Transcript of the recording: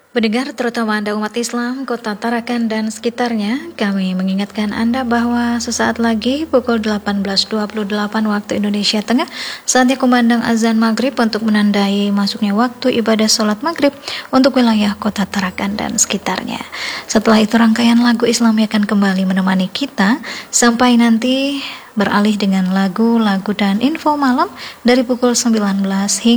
Pendengar, terutama Anda umat Islam, Kota Tarakan dan sekitarnya, kami mengingatkan Anda bahwa sesaat lagi pukul 18.28 waktu Indonesia Tengah, saatnya kumandang azan maghrib untuk menandai masuknya waktu ibadah sholat maghrib untuk wilayah Kota Tarakan dan sekitarnya. Setelah itu rangkaian lagu Islami akan kembali menemani kita sampai nanti beralih dengan lagu-lagu dan info malam dari pukul 19 hingga